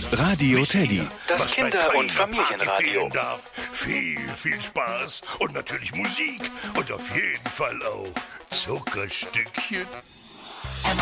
Radio Teddy. Das Kinder- und Familienradio. Viel, viel Spaß und natürlich Musik und auf jeden Fall auch Zuckerstückchen.